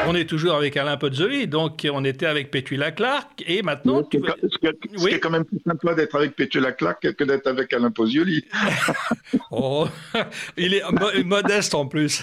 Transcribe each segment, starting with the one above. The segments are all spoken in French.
on est toujours avec Alain Pozzoli, donc on était avec Petula Clark, et maintenant... Ce qui est quand même plus sympa d'être avec Petula Clark que d'être avec Alain Pozzoli. Oh, il est modeste en plus.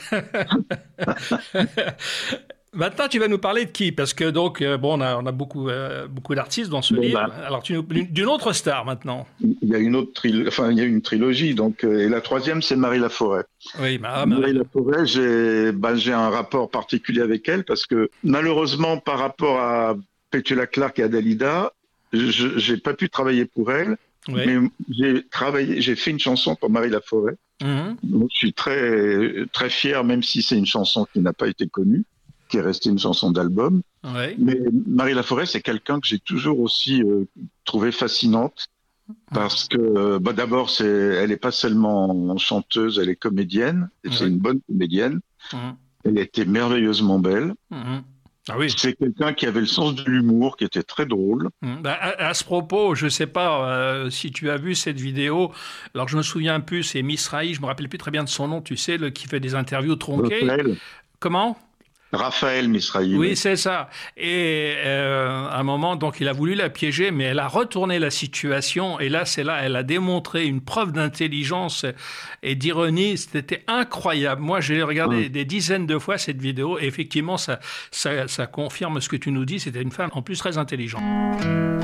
Maintenant, tu vas nous parler de qui? Parce que donc, bon, on a beaucoup d'artistes dans ce livre. Alors, d'une autre star maintenant. Il y a il y a une trilogie. Donc, et la troisième, c'est Marie Laforêt. Oui, Marie Laforêt, j'ai un rapport particulier avec elle parce que malheureusement, par rapport à Petula Clark et à Dalida, j'ai pas pu travailler pour elle. Oui. Mais j'ai fait une chanson pour Marie Laforêt. Donc, je suis très, très fier, même si c'est une chanson qui n'a pas été connue, qui est restée une chanson d'album. Ouais. Mais Marie Laforêt, c'est quelqu'un que j'ai toujours aussi trouvé fascinante parce que d'abord, elle n'est pas seulement chanteuse, elle est comédienne. Et c'est une bonne comédienne. Elle était merveilleusement belle. Ah oui. C'est quelqu'un qui avait le sens de l'humour, qui était très drôle. À ce propos, je ne sais pas si tu as vu cette vidéo. Alors, je me souviens plus, c'est Miss Raï, je me rappelle plus très bien de son nom, tu sais, qui fait des interviews tronquées. Comment ? Raphaël Misraï. Oui, c'est ça. Et à un moment, donc, il a voulu la piéger, mais elle a retourné la situation. Et là, elle a démontré une preuve d'intelligence et d'ironie. C'était incroyable. Moi, j'ai regardé des dizaines de fois cette vidéo. Et effectivement, ça confirme ce que tu nous dis. C'était une femme, en plus, très intelligente.